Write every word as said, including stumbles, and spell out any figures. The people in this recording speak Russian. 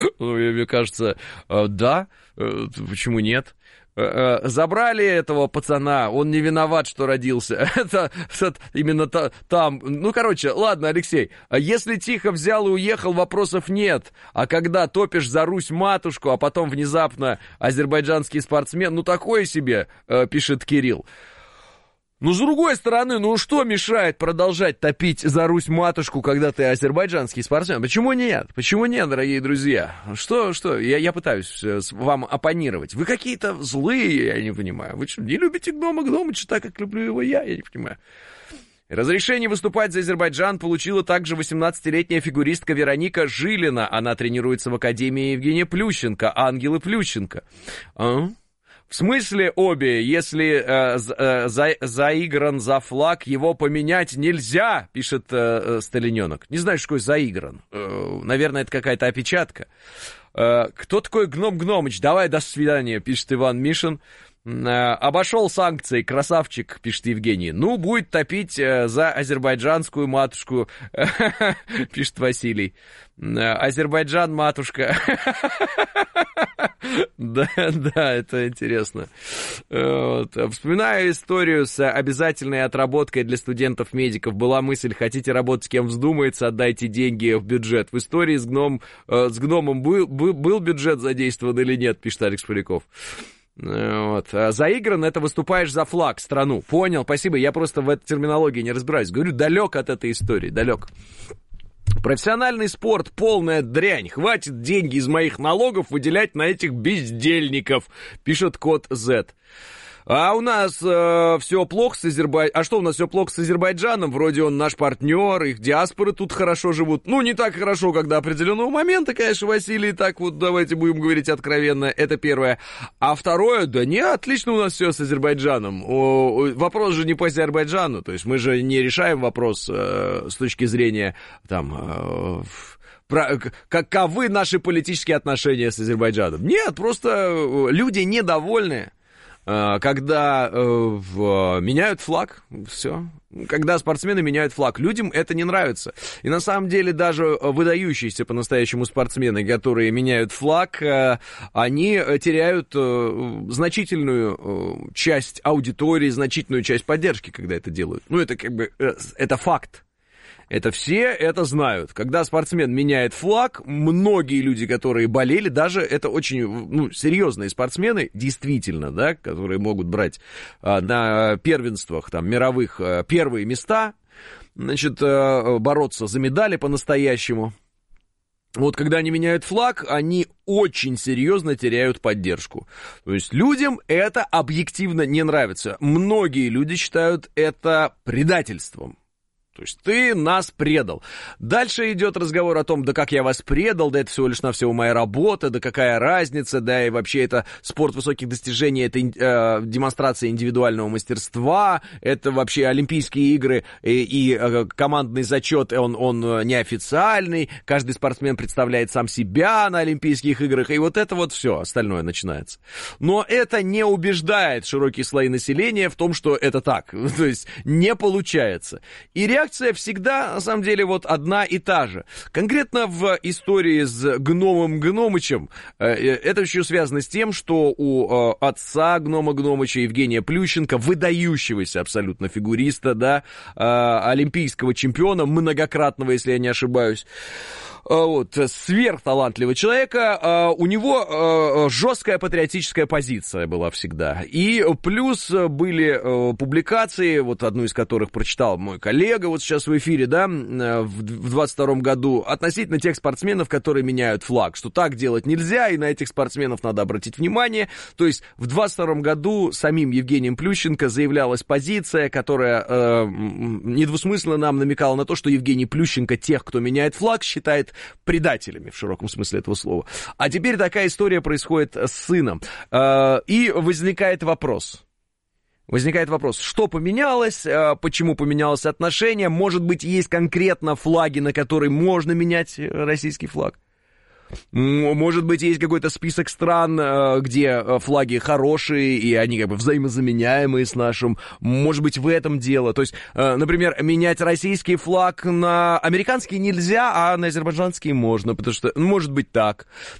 Ну, мне кажется, да, почему нет? Забрали этого пацана, он не виноват, что родился. Это, это именно та, там. Ну, короче, ладно, Алексей, если тихо взял и уехал, вопросов нет. А когда топишь за Русь-матушку, а потом внезапно азербайджанский спортсмен, ну, такое себе, пишет Кирилл. Ну, с другой стороны, ну что мешает продолжать топить за Русь-матушку, когда ты азербайджанский спортсмен? Почему нет? Почему нет, дорогие друзья? Что, что? Я, я пытаюсь вам оппонировать. Вы какие-то злые, я не понимаю. Вы что, не любите Гнома Гномыча так, как люблю его я? Я не понимаю. Разрешение выступать за Азербайджан получила также восемнадцатилетняя фигуристка Вероника Жилина. Она тренируется в Академии Евгения Плющенко, Ангелы Плющенко. А? В смысле обе, если э, э, за, заигран за флаг, его поменять нельзя, пишет э, Сталиненок. Не знаю, что такое заигран. Э, наверное, это какая-то опечатка. Э, кто такой Гном Гномыч? Давай, до свидания, пишет Иван Мишин. Э, обошел санкции, красавчик, пишет Евгений. Ну, будет топить э, за азербайджанскую матушку, пишет Василий. Э, Азербайджан матушка. Да, да, это интересно. Вот. Вспоминаю историю с обязательной отработкой для студентов-медиков. Была мысль, хотите работать, кем вздумается, отдайте деньги в бюджет. В истории с, гном, с гномом был, был, был бюджет задействован или нет, пишет Алекс Поляков. Вот. Заигран — это выступаешь за флаг, страну. Понял, спасибо. Я просто в этой терминологии не разбираюсь. Говорю, далек от этой истории, далек. Профессиональный спорт — полная дрянь. Хватит деньги из моих налогов выделять на этих бездельников, пишет код Z. А у нас э, все плохо с Азербайджаном. А что у нас все плохо с Азербайджаном? Вроде он наш партнер, их диаспоры тут хорошо живут. Ну, не так хорошо, как до определенного момента, конечно, Василий, так вот давайте будем говорить откровенно. Это первое. А второе, да не, отлично у нас все с Азербайджаном. О, вопрос же не по Азербайджану, то есть мы же не решаем вопрос э, с точки зрения там... Э, Про, каковы наши политические отношения с Азербайджаном. Нет, просто люди недовольны, когда э, в, меняют флаг, все. Когда спортсмены меняют флаг, людям это не нравится. И на самом деле даже выдающиеся по-настоящему спортсмены, которые меняют флаг, э, они теряют э, значительную э, часть аудитории, значительную часть поддержки, когда это делают. Ну, это как бы, э, это факт. Это все это знают. Когда спортсмен меняет флаг, многие люди, которые болели, даже это очень ну, серьезные спортсмены, действительно, да, которые могут брать а, на первенствах там, мировых а, первые места, значит, а, бороться за медали по-настоящему. Вот когда они меняют флаг, они очень серьезно теряют поддержку. То есть людям это объективно не нравится. Многие люди считают это предательством. То есть ты нас предал. Дальше идет разговор о том, да как я вас предал, да это всего лишь навсего моя работа, да какая разница, да и вообще это спорт высоких достижений, это э, демонстрация индивидуального мастерства, это вообще Олимпийские игры и, и э, командный зачет, он, он неофициальный, каждый спортсмен представляет сам себя на Олимпийских играх, и вот это вот все остальное начинается. Но это не убеждает широкие слои населения в том, что это так, то есть не получается. И реакция Реакция всегда, на самом деле, вот одна и та же. Конкретно в истории с Гномом Гномычем это еще связано с тем, что у отца Гнома Гномыча Евгения Плющенко, выдающегося абсолютно фигуриста, да, олимпийского чемпиона, многократного, если я не ошибаюсь, вот, сверхталантливого человека, у него жесткая патриотическая позиция была всегда. И плюс были публикации, вот одну из которых прочитал мой коллега вот сейчас в эфире, да, в двадцать втором году, относительно тех спортсменов, которые меняют флаг, что так делать нельзя, и на этих спортсменов надо обратить внимание. То есть в двадцать втором году самим Евгением Плющенко заявлялась позиция, которая э, недвусмысленно нам намекала на то, что Евгений Плющенко тех, кто меняет флаг, считает предателями в широком смысле этого слова. А теперь такая история происходит с сыном. И возникает вопрос. Возникает вопрос, что поменялось, почему поменялось отношение, может быть, есть конкретно флаги, на которые можно менять российский флаг. Может быть, есть какой-то список стран, где флаги хорошие, и они как бы взаимозаменяемые с нашим. Может быть, в этом дело. То есть, например, менять российский флаг на американский нельзя, а на азербайджанский можно, потому что, ну, может быть, так.